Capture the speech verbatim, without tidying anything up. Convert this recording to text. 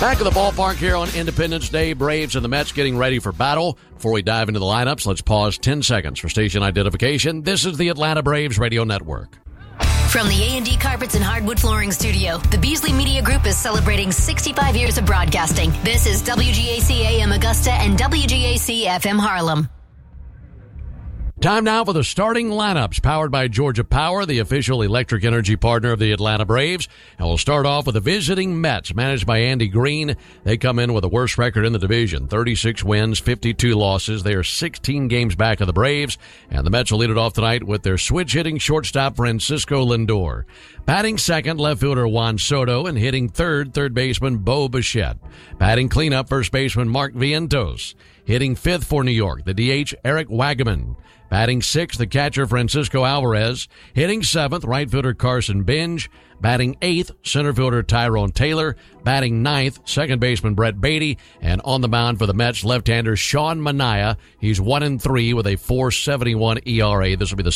Back at the ballpark here on Independence Day, Braves and the Mets getting ready for battle. Before we dive into the lineups, let's pause ten seconds for station identification. This is the Atlanta Braves Radio Network. From the A and D Carpets and Hardwood Flooring Studio, the Beasley Media Group is celebrating sixty-five years of broadcasting. This is W G A C A M Augusta and W G A C F M Harlem. Time now for the starting lineups, powered by Georgia Power, the official electric energy partner of the Atlanta Braves. And we'll start off with the visiting Mets, managed by Andy Green. They come in with the worst record in the division, thirty-six wins, fifty-two losses. They are sixteen games back of the Braves, and the Mets will lead it off tonight with their switch-hitting shortstop Francisco Lindor. Batting second, left fielder Juan Soto, and hitting third, third baseman Bo Bichette. Batting cleanup, first baseman Mark Vientos. Hitting fifth for New York, the D H Eric Wagaman. Batting sixth, the catcher Francisco Alvarez. Hitting seventh, right fielder Carson Binge. Batting eighth, center fielder Tyrone Taylor. Batting ninth, second baseman Brett Beatty. And on the mound for the Mets, left-hander Sean Manaea. He's one and three with a four seventy-one E R A. This will be the